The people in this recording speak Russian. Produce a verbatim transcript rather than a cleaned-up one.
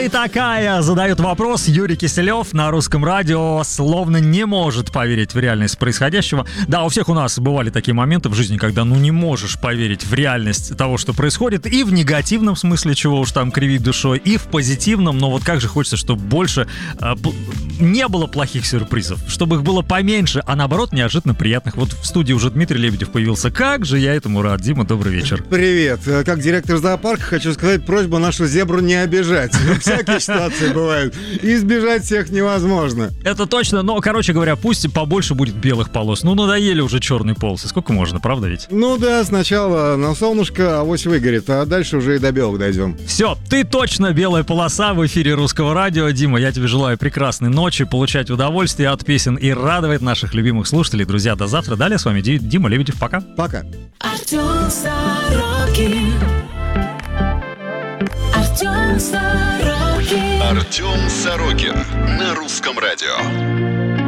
ты такая?» Задает вопрос Юрий Киселев на Русском радио, словно не может поверить в реальность происходящего. Да, у всех у нас бывали такие моменты в жизни, когда ну не можешь поверить в реальность того, что происходит, и в негативном смысле, чего уж там кривить душой, и в позитивном, но вот как же хочется, чтобы больше э, не было плохих сюрпризов, чтобы их было поменьше, а наоборот неожиданно приятных. Вот в студии уже Дмитрий Лебедев появился. Как же я этому рад. Дима, добрый вечер. Привет. Как директор зоопарка хочу сказать, просьба нашу зебру не обижать. Всякие ситуации бывают. Избежать всех невозможно. Это точно, но, короче говоря, пусть побольше будет белых полос. Ну, надоели уже черные полосы. Сколько можно, правда ведь? Ну да, сначала на солнышко авось выгорит, а дальше уже и до белых дойдем. Все, ты точно белая полоса в эфире Русского радио. Дима, я тебе желаю прекрасной ночи, получать удовольствие от песен и радовать наших любимых слушателей. Друзья, до завтра. Далее с вами Дима Лебедев. Пока. Пока. Артем Сорокин. Артем Сорокин. Артем Сорокин на Русском радио.